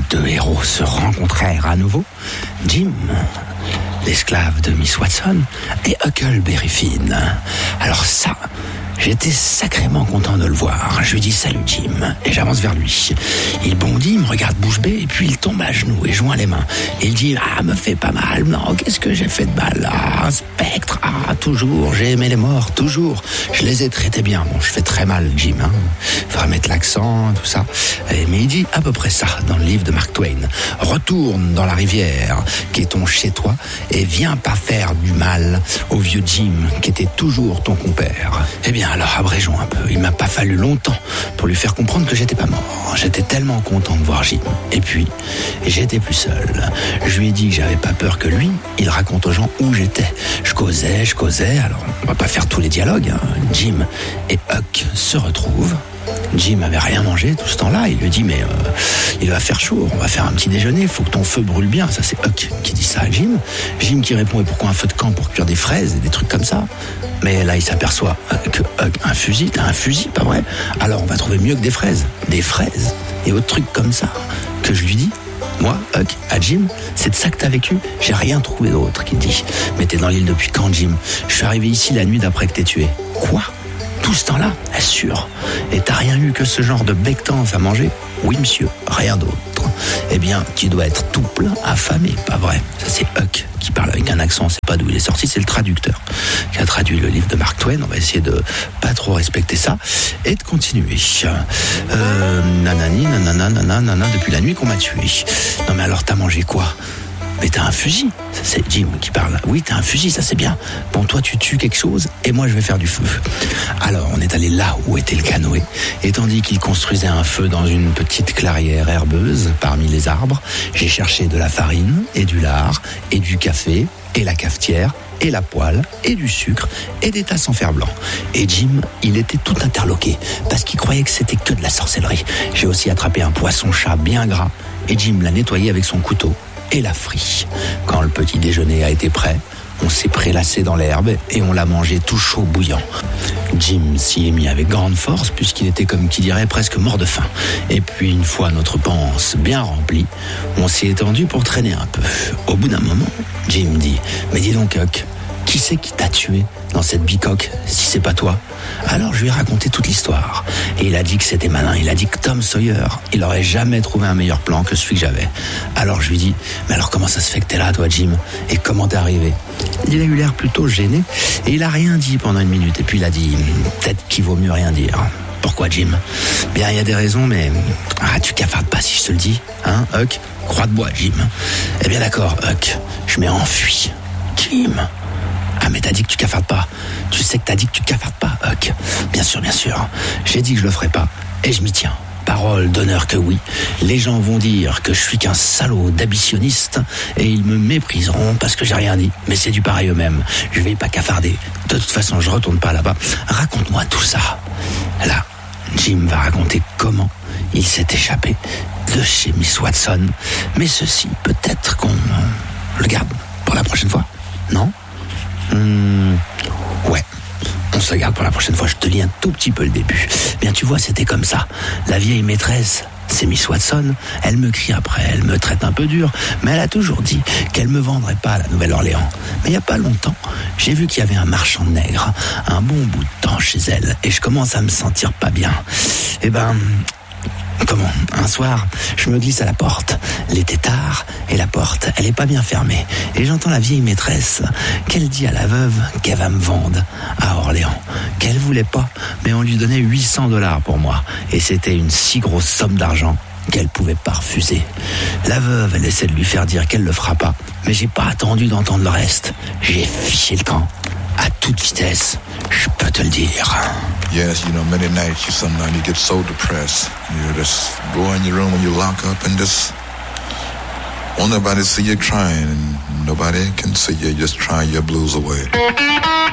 deux héros se rencontrèrent à nouveau. Jim, l'esclave de Miss Watson, et Huckleberry Finn. Alors ça, j'étais sacrément content de le voir. Je lui dis salut Jim, et j'avance vers lui. Il bondit, il me regarde bouche bée, et puis il tombe à genoux et joint les mains. Et il dit, me fait pas mal, non, qu'est-ce que j'ai fait de mal? Un spectre, toujours, j'ai aimé les morts, toujours. Je les ai traités bien, bon, je fais très mal Jim, faudra mettre l'accent, tout ça. Mais il dit à peu près ça, dans le livre de Mark Twain. Retourne dans la rivière, qui est ton chez-toi, et viens pas faire du mal au vieux Jim, qui était toujours ton compère. Eh bien, alors abrégeons un peu. Il m'a pas fallu longtemps pour lui faire comprendre que j'étais pas mort. J'étais tellement content de voir Jim. Et puis, j'étais plus seul. Je lui ai dit que j'avais pas peur que lui, il raconte aux gens où j'étais. Je causais, alors on va pas faire tous les dialogues. Jim et Huck se retrouvent. Jim avait rien mangé tout ce temps-là. Il lui dit, mais il va faire chaud, on va faire un petit déjeuner, faut que ton feu brûle bien. Ça, c'est Huck qui dit ça à Jim. Jim qui répond, et pourquoi un feu de camp? Pour cuire des fraises et des trucs comme ça. Mais là, il s'aperçoit que Huck, un fusil, t'as un fusil, pas vrai? Alors on va trouver mieux que des fraises et autres trucs comme ça. Que je lui dis, moi, Huck, à Jim, c'est de ça que t'as vécu? J'ai rien trouvé d'autre, qu'il dit. Mais t'es dans l'île depuis quand, Jim? Je suis arrivé ici la nuit d'après que t'es tué. Quoi? Tout ce temps-là? Assure. Et t'as rien eu que ce genre de bectance à manger? Oui, monsieur, rien d'autre. Eh bien, tu dois être tout plein, affamé, pas vrai? Ça, c'est Huck qui parle avec un accent, on sait pas d'où il est sorti, c'est le traducteur qui a traduit le livre de Mark Twain. On va essayer de pas trop respecter ça et de continuer. Nanani, nanana, depuis la nuit qu'on m'a tué. Non mais alors, t'as mangé quoi? Mais t'as un fusil, ça c'est Jim qui parle. Oui, t'as un fusil, ça c'est bien. Bon, toi tu tues quelque chose et moi je vais faire du feu. Alors on est allé là où était le canoë, et tandis qu'il construisait un feu dans une petite clairière herbeuse parmi les arbres, j'ai cherché de la farine et du lard et du café et la cafetière et la poêle et du sucre et des tasses en fer blanc. Et Jim, il était tout interloqué parce qu'il croyait que c'était que de la sorcellerie. J'ai aussi attrapé un poisson-chat bien gras et Jim l'a nettoyé avec son couteau et l'a frit. Quand le petit déjeuner a été prêt, on s'est prélassé dans l'herbe et on l'a mangé tout chaud bouillant. Jim s'y est mis avec grande force puisqu'il était, comme qui dirait, presque mort de faim. Et puis une fois notre panse bien remplie, on s'y est étendu pour traîner un peu. Au bout d'un moment, Jim dit, mais dis donc Huck, qui c'est qui t'a tué dans cette bicoque, si c'est pas toi? Alors je lui ai raconté toute l'histoire. Et il a dit que c'était malin. Il a dit que Tom Sawyer, il aurait jamais trouvé un meilleur plan que celui que j'avais. Alors je lui dis, mais alors comment ça se fait que t'es là, toi, Jim? Et comment t'es arrivé? Il a eu l'air plutôt gêné. Et il a rien dit pendant une minute. Et puis il a dit, peut-être qu'il vaut mieux rien dire. Pourquoi, Jim? Bien, il y a des raisons, mais... tu cafardes pas si je te le dis, hein, Huck? Croix de bois, Jim. Eh bien d'accord, Huck, je m'ai enfui. Jim... mais t'as dit que tu cafardes pas. Tu sais que t'as dit que tu cafardes pas, Huck. Bien sûr. J'ai dit que je le ferais pas. Et je m'y tiens. Parole d'honneur que oui. Les gens vont dire que je suis qu'un salaud d'ambitionniste et ils me mépriseront parce que j'ai rien dit. Mais c'est du pareil eux-mêmes. Je vais pas cafarder. De toute façon, je retourne pas là-bas. Raconte-moi tout ça. Là, Jim va raconter comment il s'est échappé de chez Miss Watson. Mais ceci, peut-être qu'on le garde pour la prochaine fois. Non? Ouais, on se garde pour la prochaine fois. Je te lis un tout petit peu le début. Bien, tu vois, c'était comme ça. La vieille maîtresse, c'est Miss Watson. Elle me crie après, elle me traite un peu dur, mais elle a toujours dit qu'elle me vendrait pas à la Nouvelle-Orléans. Mais il y a pas longtemps, j'ai vu qu'il y avait un marchand de nègres un bon bout de temps chez elle, et je commence à me sentir pas bien. Eh ben... Comment? Un soir, je me glisse à la porte. L'été tard, et la porte, elle est pas bien fermée. Et j'entends la vieille maîtresse qu'elle dit à la veuve qu'elle va me vendre à Orléans. Qu'elle voulait pas, mais on lui donnait $800 pour moi. Et c'était une si grosse somme d'argent qu'elle pouvait pas refuser. La veuve, elle essaie de lui faire dire qu'elle le fera pas. Mais j'ai pas attendu d'entendre le reste. J'ai fiché le camp. À toute vitesse, je peux te le dire. Yes, many nights sometimes you get so depressed. You just go in your room and you lock up and just want nobody to see you crying, and nobody can see you just crying your blues away.